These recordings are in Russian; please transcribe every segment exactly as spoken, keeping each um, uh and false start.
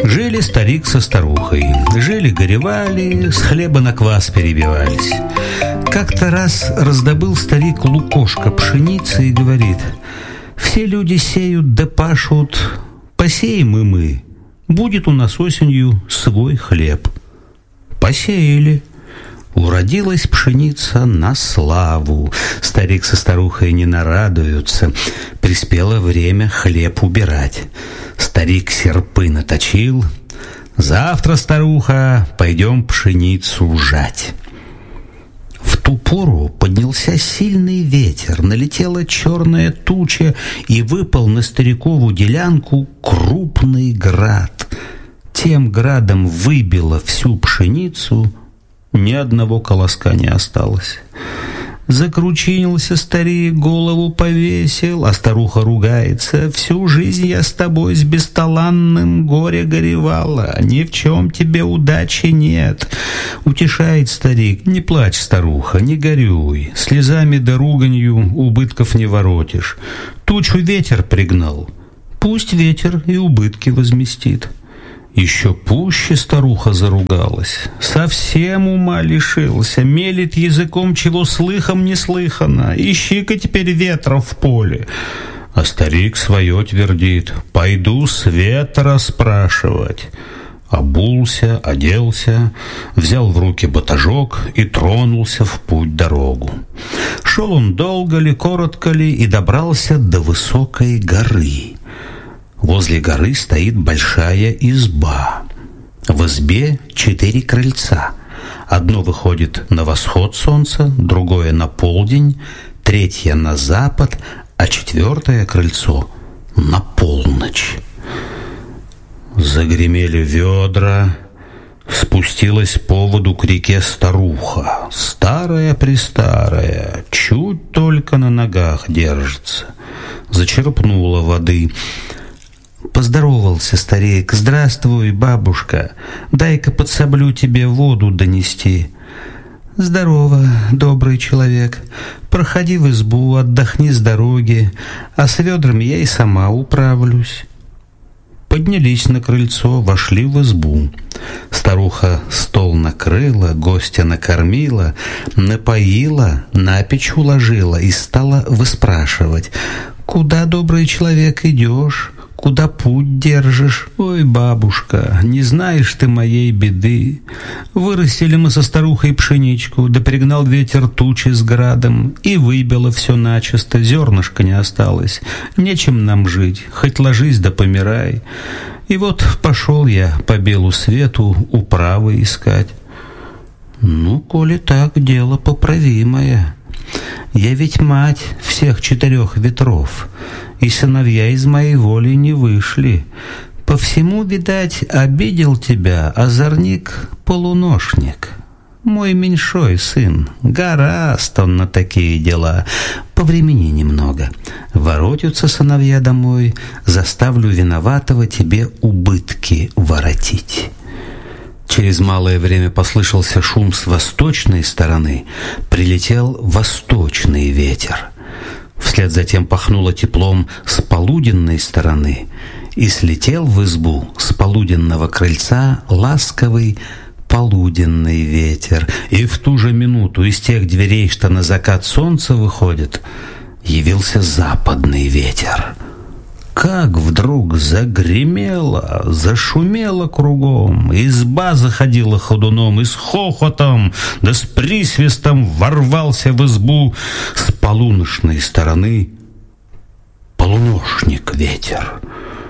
Жили старик со старухой. Жили-горевали, с хлеба на квас перебивались. Как-то раз раздобыл старик лукошко пшеницы и говорит: «Все люди сеют да пашут, посеем и мы. Будет у нас осенью свой хлеб». Посеяли. Уродилась пшеница на славу. Старик со старухой не нарадуются. Приспело время хлеб убирать. Старик серпы наточил. «Завтра, старуха, пойдем пшеницу жать». В ту пору поднялся сильный ветер, налетела черная туча, и выпал на старикову делянку крупный град. Тем градом выбило всю пшеницу, ни одного колоска не осталось. Закручинился старик, голову повесил, а старуха ругается: «Всю жизнь я с тобой с бесталанным горе горевала, ни в чем тебе удачи нет». Утешает старик: «Не плачь, старуха, не горюй, слезами да руганью убытков не воротишь. Тучу ветер пригнал, пусть ветер и убытки возместит». Еще пуще старуха заругалась. Совсем ума лишился, мелет языком, чего слыхом не слыхано. Ищи-ка теперь ветра в поле. А старик свое твердит: «Пойду света расспрашивать». Обулся, оделся, взял в руки батажок и тронулся в путь-дорогу. Шел он долго ли, коротко ли, и добрался до высокой горы. Возле горы стоит большая изба. В избе четыре крыльца. Одно выходит на восход солнца, другое на полдень, третье на запад, а четвертое крыльцо на полночь. Загремели ведра, спустилась по воду к реке старуха, старая-престарая, чуть только на ногах держится. Зачерпнула воды. Поздоровался старик: «Здравствуй, бабушка, дай-ка подсоблю тебе воду донести». «Здорово, добрый человек, проходи в избу, отдохни с дороги, а с ведрами я и сама управлюсь». Поднялись на крыльцо, вошли в избу. Старуха стол накрыла, гостя накормила, напоила, на печь уложила и стала выспрашивать: «Куда, добрый человек, идешь? Куда путь держишь? Ой, бабушка, не знаешь ты моей беды. Вырастили мы со старухой пшеничку, да пригнал ветер тучи с градом, и выбило все начисто, зернышка не осталось. Нечем нам жить, хоть ложись да помирай. И вот пошел я по белу свету управы искать». «Ну, коли так, дело поправимое. Я ведь мать всех четырех ветров, и сыновья из моей воли не вышли. По всему, видать, обидел тебя озорник-полуношник. Мой меньшой сын, гораст он на такие дела. Повремени немного. Воротятся сыновья домой, заставлю виноватого тебе убытки воротить». Через малое время послышался шум с восточной стороны, прилетел восточный ветер. Вслед затем пахнуло теплом с полуденной стороны, и слетел в избу с полуденного крыльца ласковый полуденный ветер. И в ту же минуту из тех дверей, что на закат солнца выходит, явился западный ветер. Как вдруг загремело, зашумело кругом, изба заходила ходуном, и с хохотом да с присвистом ворвался в избу с полуночной стороны полуношник ветер.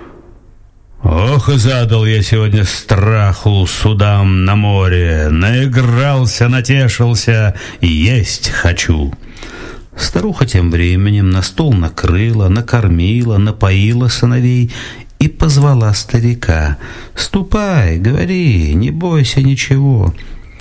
«Ох, и задал я сегодня страху судам на море, наигрался, натешился, есть хочу». Старуха тем временем на стол накрыла, накормила, напоила сыновей и позвала старика: «Ступай, говори, не бойся ничего».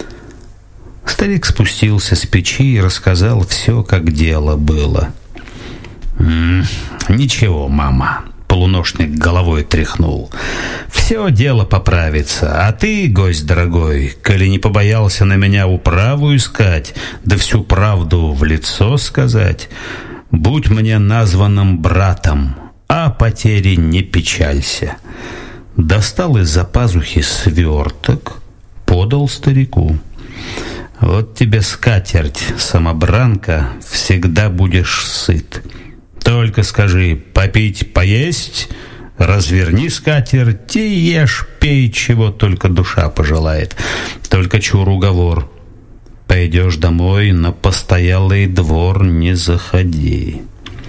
Старик спустился с печи и рассказал все, как дело было. «М-м, «Ничего, мама», — полуношник головой тряхнул, «все дело поправится, а ты, гость дорогой, коли не побоялся на меня управу искать, да всю правду в лицо сказать, будь мне названным братом, а потери не печалься. достал из-за пазухи сверток, подал старику. «Вот тебе скатерть, самобранка, всегда будешь сыт. Только скажи: попить, поесть, разверни скатерть и ешь, пей, чего только душа пожелает. Только чур уговор: пойдешь домой, на постоялый двор не заходи».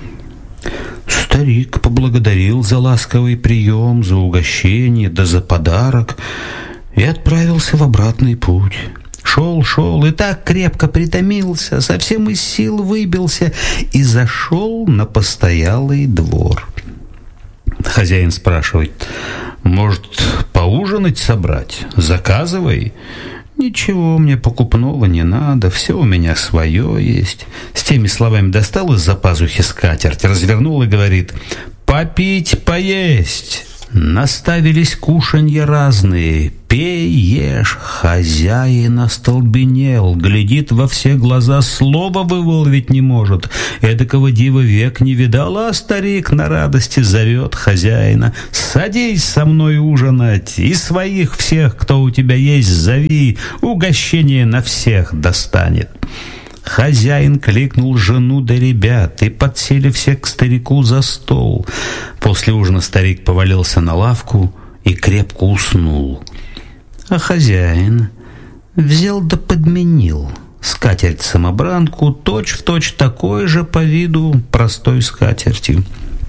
Старик поблагодарил за ласковый прием, за угощение, да за подарок и отправился в обратный путь. Шел, шел и так крепко притомился, совсем из сил выбился и зашел на постоялый двор. Хозяин спрашивает: «Может, поужинать собрать? Заказывай». «Ничего мне покупного не надо, все у меня свое есть». С теми словами достал из-за пазухи скатерть, развернул и говорит: «Попить, поесть». Наставились кушанья разные, пей, ешь. Хозяин остолбенел, глядит во все глаза, слова вымолвить не может. Эдакого дива век не видал, а старик на радости зовет хозяина: «Садись со мной ужинать, и своих всех, кто у тебя есть, зови, угощение на всех достанет». Хозяин кликнул жену да ребят, и подсели все к старику за стол. После ужина старик повалился на лавку и крепко уснул. А хозяин взял да подменил скатерть-самобранку точь-в-точь такой же по виду простой скатертью.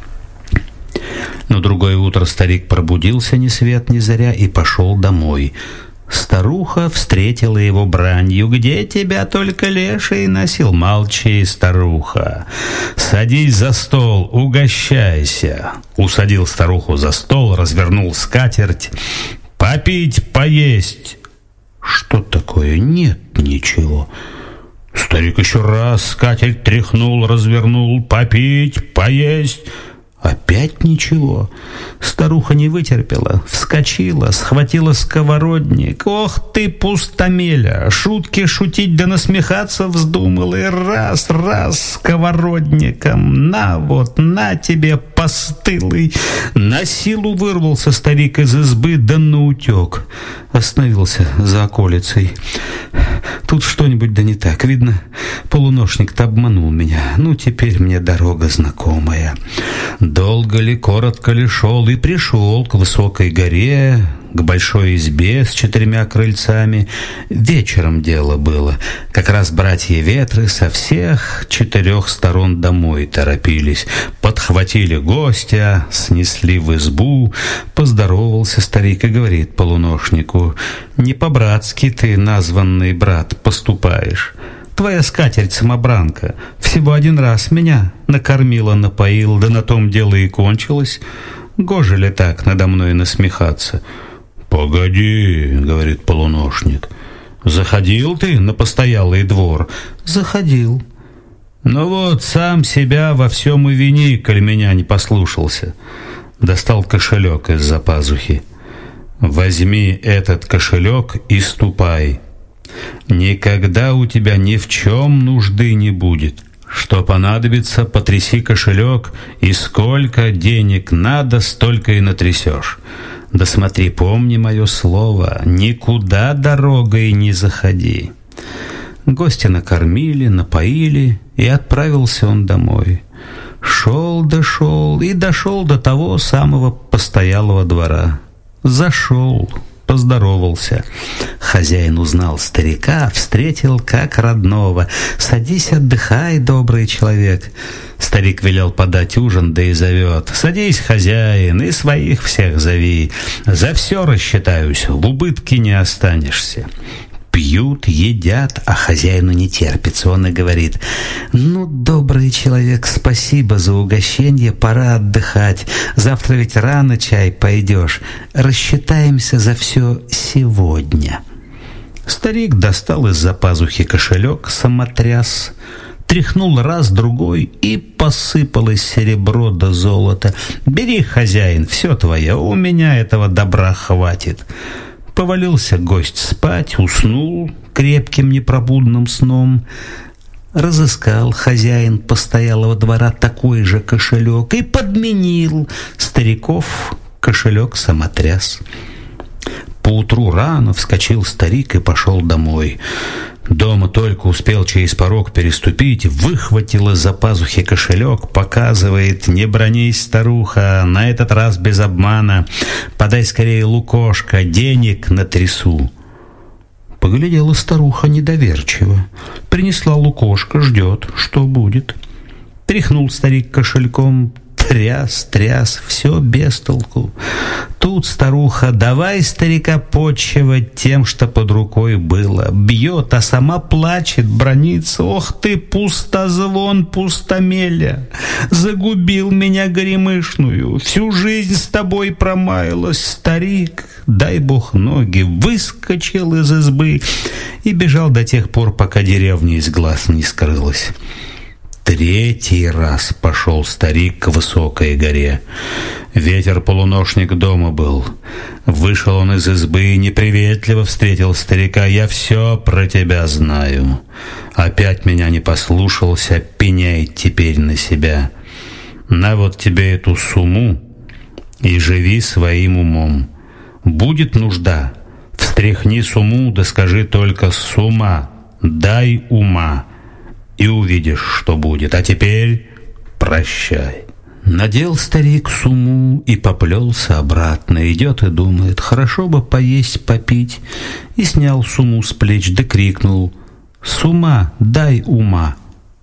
На другое утро старик пробудился ни свет ни заря и пошел домой. Старуха встретила его бранью: «Где тебя только леший носил?» «Молчи, старуха, садись за стол, угощайся». Усадил старуху за стол, развернул скатерть. «Попить, поесть». «Что такое? Нет ничего». Старик еще раз скатерть тряхнул, развернул. «Попить, поесть». Опять ничего. Старуха не вытерпела, вскочила, схватила сковородник. «Ох ты, пустомеля! Шутки шутить да насмехаться вздумал, и раз, раз сковородником. На вот, на тебе, постылый!» На силу вырвался старик из избы, да наутек. Остановился за околицей. Тут что-нибудь да не так. Видно, полуношник-то обманул меня. Ну, теперь мне дорога знакомая. Долго ли, коротко ли шел, и пришел к высокой горе, к большой избе с четырьмя крыльцами. Вечером дело было. Как раз братья Ветры со всех четырех сторон домой торопились. Подхватили гостя, снесли в избу. Поздоровался старик и говорит полуношнику: «Не по-братски ты, названный брат, поступаешь. Твоя скатерть-самобранка всего один раз меня накормила, напоила, да на том дело и кончилось. Гоже ли так надо мной насмехаться?» «Погоди, — говорит полуношник, — заходил ты на постоялый двор?» «Заходил». «Ну вот, сам себя во всем и вини, коль меня не послушался». Достал кошелек из-за пазухи. «Возьми этот кошелек и ступай. Никогда у тебя ни в чем нужды не будет. Что понадобится, потряси кошелек, и сколько денег надо, столько и натрясешь. Да смотри, помни мое слово, никуда дорогой не заходи». Гостя накормили, напоили, и отправился он домой. Шел да шел и дошел до того самого постоялого двора. Зашел, поздоровался. Хозяин узнал старика, встретил как родного. «Садись, отдыхай, добрый человек». Старик велел подать ужин, да и зовет: «Садись, хозяин, и своих всех зови. За все рассчитаюсь, в убытке не останешься». Пьют, едят, а хозяину не терпится. Он и говорит: «Ну, добрый человек, спасибо за угощение, пора отдыхать. Завтра ведь рано чай пойдешь. Рассчитаемся за все сегодня». Старик достал из-за пазухи кошелек, самотряс, тряхнул раз, другой, и посыпалось серебро да золото. «Бери, хозяин, все твое, у меня этого добра хватит». Повалился гость спать, уснул крепким непробудным сном. Разыскал хозяин постоялого двора такой же кошелек и подменил стариков кошелек самотряс. Поутру рано вскочил старик и пошел домой. Дома только успел через порог переступить, выхватил из-за пазухи кошелек, показывает: «Не бронись, старуха, на этот раз без обмана. Подай скорее, Лукошка, денег натрясу». Поглядела старуха недоверчиво. Принесла Лукошка, ждет, что будет. Тряхнул старик кошельком, тряс, тряс, все без толку. Тут старуха: «Давай старика почивать тем, что под рукой было». Бьет, а сама плачет, бранится: «Ох ты, пустозвон, пустомеля! Загубил меня горемышную, всю жизнь с тобой промаялась, старик». Дай бог ноги, выскочил из избы и бежал до тех пор, пока деревня из глаз не скрылась. Третий раз пошел старик к высокой горе. Ветер-полуношник дома был. Вышел он из избы и неприветливо встретил старика: «Я все про тебя знаю. Опять меня не послушался, пеняй теперь на себя. На вот тебе эту сумму и живи своим умом. Будет нужда, встряхни сумму, да скажи только: сумма, дай ума, и увидишь, что будет. А теперь прощай». Надел старик сумму и поплелся обратно. Идет и думает: хорошо бы поесть, попить. И снял сумму с плеч, да крикнул: «Сумма, дай ума».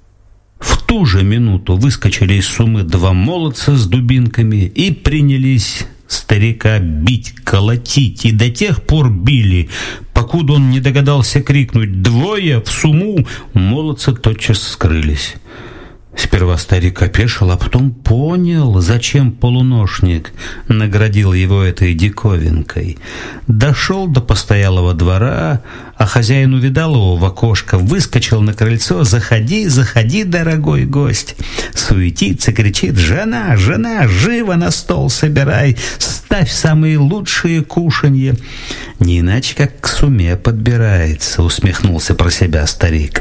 В ту же минуту выскочили из суммы два молодца с дубинками и принялись старика бить, колотить, и до тех пор били, покуда он не догадался крикнуть «Двое в сумму!». Молодцы тотчас скрылись. Сперва старик опешил, а потом понял, зачем полуношник наградил его этой диковинкой. Дошел до постоялого двора, а хозяин увидал его в окошко, выскочил на крыльцо: «Заходи, заходи, дорогой гость!» Суетится, кричит: «Жена, жена, живо на стол собирай, ставь самые лучшие кушанья». Не иначе как к суме подбирается, усмехнулся про себя старик.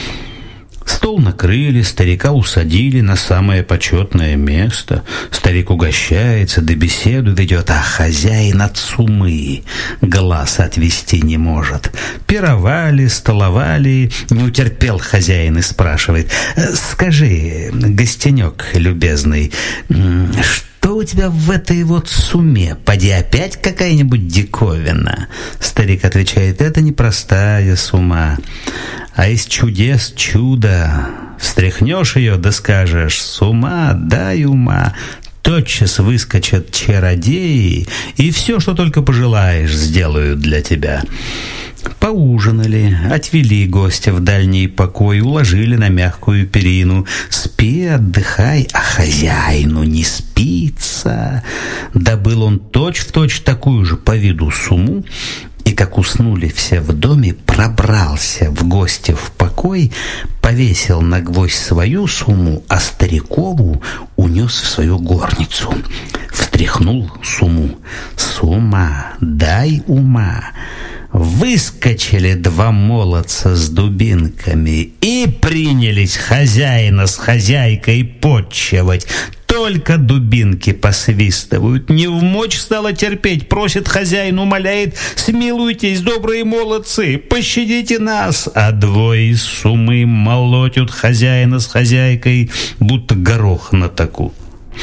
Стол накрыли, старика усадили на самое почетное место. Старик угощается, да беседу ведет, а хозяин от сумы глаз отвести не может. Пировали, столовали, не утерпел хозяин и спрашивает: «Скажи, гостенек любезный, что у тебя в этой вот сумме? Поди опять какая-нибудь диковина?» Старик отвечает: «Это не простая сума, а из чудес чудо. Встряхнешь ее, да скажешь: сумма, дай ума, тотчас выскочат чародеи, и все, что только пожелаешь, сделают для тебя». Поужинали, отвели гостя в дальний покой, уложили на мягкую перину. Спи, отдыхай, а хозяину не спится. Добыл он точь-в-точь такую же по виду сумму, и, как уснули все в доме, пробрался в гости в покой, повесил на гвоздь свою сумму, а старикову унес в свою горницу. Встряхнул сумму: «Сумма, дай ума». Выскочили два молодца с дубинками и принялись хозяина с хозяйкой подчивать. Только дубинки посвистывают. Не вмочь стало терпеть, просит хозяин, умоляет: «Смилуйтесь, добрые молодцы, пощадите нас». А двое из суммы молотят хозяина с хозяйкой, будто горох на таку.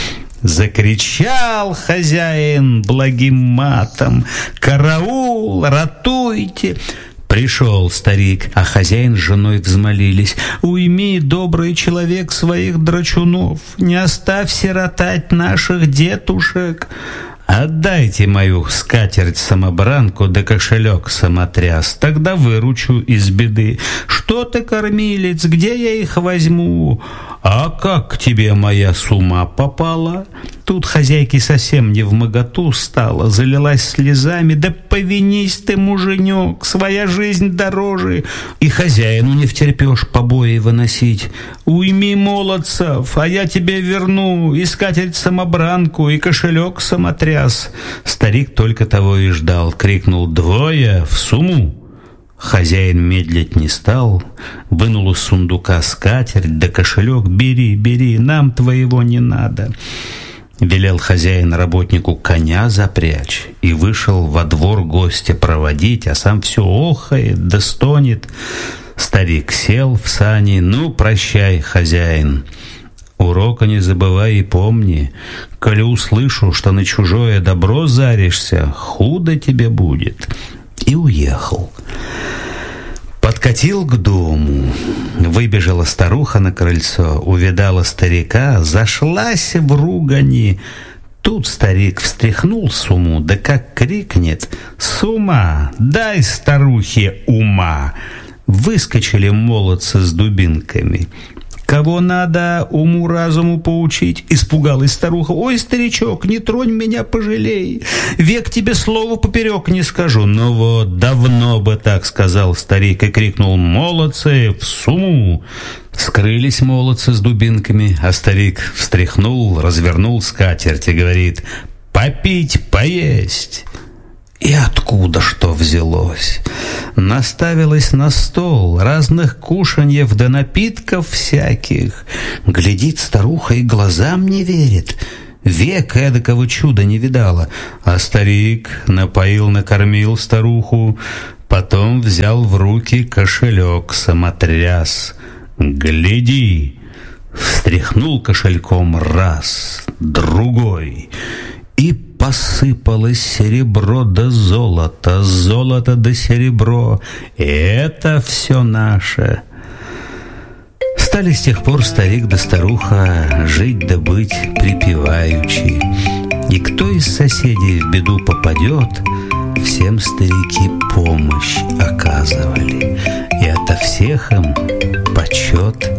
Закричал хозяин благим матом: «Караул, ратуйте!» Пришел старик, а хозяин с женой взмолились: «Уйми, добрый человек, своих драчунов, не оставь сиротать наших детушек. Отдайте мою скатерть-самобранку да кошелек самотряс, тогда выручу из беды. Что ты, кормилец, где я их возьму? А как к тебе моя сумма попала?» Тут хозяйке совсем невмоготу стало, залилась слезами: «Да повинись ты, муженек, своя жизнь дороже». И хозяину не втерпешь побои выносить: «Уйми молодцев, а я тебе верну и скатерть-самобранку, и кошелек самотряс». Старик только того и ждал, крикнул: «Двое в сумму!» Хозяин медлить не стал, вынул из сундука скатерть да кошелек: «Бери, бери, нам твоего не надо». Велел хозяин работнику коня запрячь и вышел во двор гостя проводить, а сам все охает да стонет. Старик сел в сани. Ну, прощай, хозяин. Урока не забывай и помни, коли услышу, что на чужое добро заришься, худо тебе будет. И уехал. Подкатил к дому. Выбежала старуха на крыльцо, увидала старика, зашлась в ругани. Тут старик встряхнул сумму, да как крикнет: «С ума! Дай старухе ума!» Выскочили молодцы с дубинками. «Кого надо уму-разуму поучить?» Испугалась старуха. «Ой, старичок, не тронь меня, пожалей. Век тебе слова поперек не скажу». «Ну вот, давно бы так сказал старик», и крикнул: «Молодцы, в сумму!» Скрылись молодцы с дубинками, а старик встряхнул, развернул скатерть и говорит: «Попить, поесть». И откуда что взялось? Наставилось на стол разных кушаньев да напитков всяких. Глядит старуха и глазам не верит. Век эдакого чуда не видала. А старик напоил, накормил старуху, потом взял в руки кошелек самотряс. «Гляди!» Встряхнул кошельком раз, другой, и посыпалось серебро да золото, золото да серебро. И это все наше. Стали с тех пор старик да старуха жить да быть припеваючи. И кто из соседей в беду попадет, всем старики помощь оказывали. И ото всех им почет